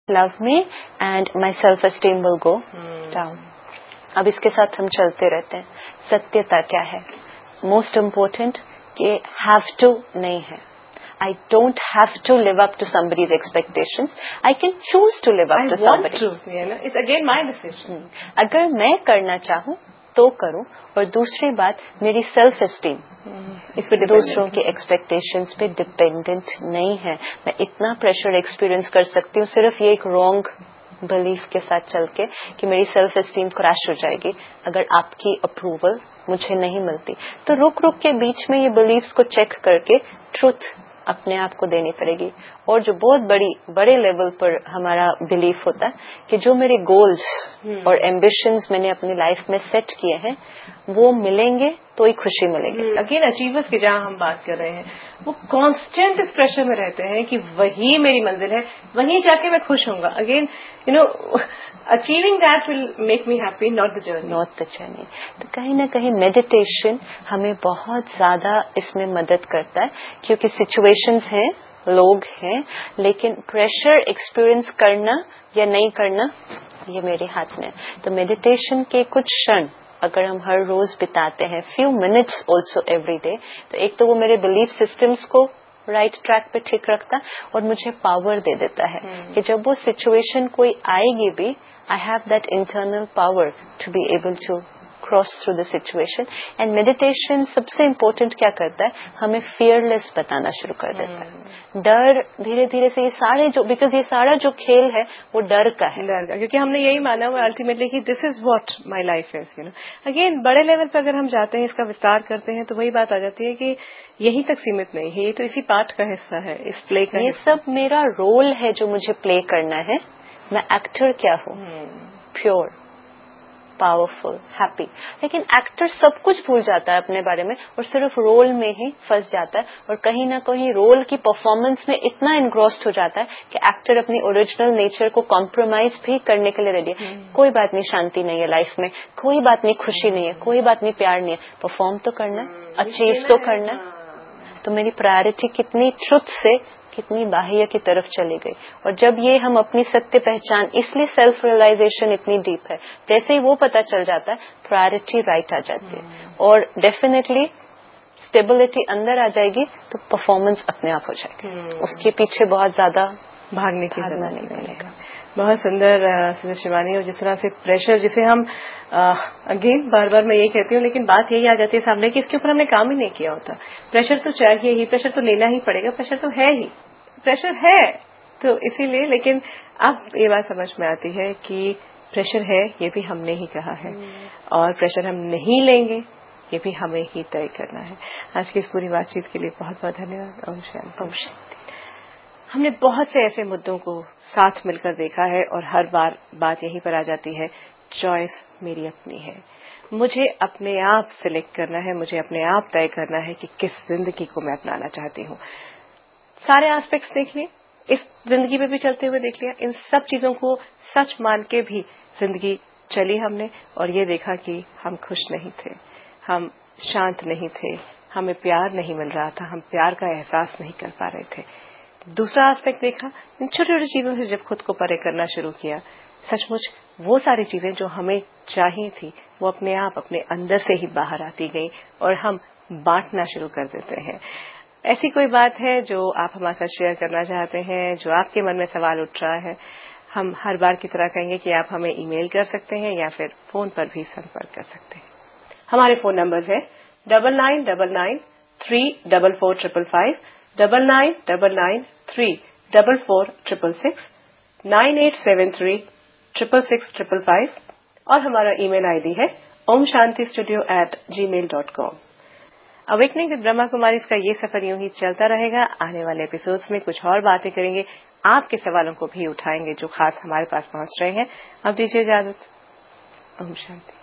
love me and my self esteem will go down. अब इसके साथ हम चलते रहते हैं. सत्यता क्या है? मोस्ट इम्पोर्टेंट कि हैव टू नहीं है. I don't have to live up to somebody's expectations. I can choose to live up to somebody. I want to. It's again my decision. अगर मैं करना चाहूँ तो करूँ. और दूसरी बात, मेरी सेल्फ एस्टीम इस पे दूसरों के एक्सपेक्टेशंस पे डिपेंडेंट नहीं है. मैं इतना प्रेशर एक्सपीरियंस कर सकती हूँ सिर्फ ये एक रॉन्ग बिलीफ के साथ चल के कि मेरी सेल्फ एस्टीम क्रैश हो जाएगी अगर आपकी अप्रूवल मुझे नहीं मिलती. तो रुक रुक के बीच में ये बिलीफ्स को चेक करके ट्रुथ अपने आप को देनी पड़ेगी. और जो बहुत बड़े लेवल पर हमारा बिलीफ होता है कि जो मेरे गोल्स और एम्बिशंस मैंने अपनी लाइफ में सेट किए हैं वो मिलेंगे तो ही खुशी मिलेगी. अगेन अचीवर्स की जहाँ हम बात कर रहे हैं वो कांस्टेंट इस प्रेशर में रहते हैं कि वही मेरी मंजिल है, वहीं जाके मैं खुश होऊंगा. Again achieving that will make me happy, not the journey. तो कहीं ना कहीं मेडिटेशन हमें बहुत ज्यादा इसमें मदद करता है क्योंकि सिचुएशंस हैं, लोग हैं, लेकिन प्रेशर एक्सपीरियंस करना या नहीं करना ये मेरे हाथ में है. तो मेडिटेशन के कुछ क्षण अगर हम हर रोज बिताते हैं, few minutes also every day, तो एक तो वो मेरे बिलीफ सिस्टम्स को राइट ट्रैक पे ठीक रखता है और मुझे पावर दे देता है कि जब वो सिचुएशन कोई आएगी भी, I have that internal power to be able to cross through the situation. And meditation सबसे इम्पोर्टेंट क्या करता है, हमें फियरलेस बताना शुरू कर देता है. डर धीरे धीरे से बिकॉज ये सारा जो खेल है वो डर का है. क्योंकि हमने यही माना हुआ अल्टीमेटली कि this is what my life is. Again बड़े लेवल पे अगर हम जाते हैं, इसका विस्तार करते हैं, तो वही बात आ जाती है कि यहीं तक सीमित नहीं है, ये तो इसी पाठ का हिस्सा है, इस प्ले का. ये सब मेरा रोल है जो मुझे प्ले करना है. मैं एक्टर क्या हूँ? Pure, powerful, happy. लेकिन एक्टर सब कुछ भूल जाता है अपने बारे में और सिर्फ रोल में ही फंस जाता है और कहीं ना कहीं रोल की परफॉर्मेंस में इतना इनग्रॉस्ड हो जाता है कि एक्टर अपनी ओरिजिनल नेचर को कॉम्प्रोमाइज भी करने के लिए रेडी है. कोई बात नहीं, शांति नहीं है लाइफ में, कोई बात नहीं, खुशी नहीं है, कोई बात नहीं, प्यार नहीं है, परफॉर्म तो करना, अचीव तो करना. तो मेरी प्रायोरिटी कितनी ट्रुथ से कितनी बाह्य की तरफ चली गई. और जब ये हम अपनी सत्य पहचान, इसलिए सेल्फ रियलाइजेशन इतनी डीप है, जैसे ही वो पता चल जाता है प्रायोरिटी राइट आ जाती है और डेफिनेटली स्टेबिलिटी अंदर आ जाएगी तो परफॉर्मेंस अपने आप हो जाएगी. उसके पीछे बहुत ज्यादा भागना नहीं पड़ेगा. बहुत सुंदर शिवानी. और जिस तरह से प्रेशर जिसे हम अगेन बार बार मैं यही कहती हूँ, लेकिन बात यही आ जाती है सामने कि इसके ऊपर हमने काम ही नहीं किया होता. प्रेशर तो चाहिए ही, प्रेशर तो लेना ही पड़ेगा, प्रेशर तो है ही, प्रेशर है तो इसीलिए. लेकिन अब ये बात समझ में आती है कि प्रेशर है ये भी हमने ही कहा है और प्रेशर हम नहीं लेंगे ये भी हमें ही तय करना है. आज की इस पूरी बातचीत के लिए बहुत बहुत धन्यवाद. ओम शांति. हमने बहुत से ऐसे मुद्दों को साथ मिलकर देखा है और हर बार बात यहीं पर आ जाती है, चॉइस मेरी अपनी है. मुझे अपने आप सिलेक्ट करना है, मुझे अपने आप तय करना है कि किस जिंदगी को मैं अपनाना चाहती हूँ. सारे एस्पेक्ट्स देख लिए, इस जिंदगी में भी चलते हुए देख लिया, इन सब चीजों को सच मान के भी जिंदगी चली हमने और ये देखा कि हम खुश नहीं थे, हम शांत नहीं थे, हमें प्यार नहीं मिल रहा था, हम प्यार का एहसास नहीं कर पा रहे थे. दूसरा एस्पेक्ट देखा, इन छोटी छोटी चीजों से जब खुद को परे करना शुरू किया, सचमुच वो सारी चीजें जो हमें चाहिए थी वो अपने आप अपने अंदर से ही बाहर आती गई और हम बांटना शुरू कर देते हैं. ऐसी कोई बात है जो आप हमारे साथ शेयर करना चाहते हैं, जो आपके मन में सवाल उठ रहा है, हम हर बार की तरह कहेंगे कि आप हमें ईमेल कर सकते हैं या फिर फोन पर भी संपर्क कर सकते हैं. हमारे फोन नंबर है 9999344555, 9999344666, 9873666555 और हमारा ईमेल आईडी है omshantistudio@gmail.com. Awakening with Brahma Kumari का ये सफर यूं ही चलता रहेगा. आने वाले एपिसोड्स में कुछ और बातें करेंगे, आपके सवालों को भी उठाएंगे जो खास हमारे पास पहुंच रहे हैं. अब दीजिए इजाजत. ओम शांति.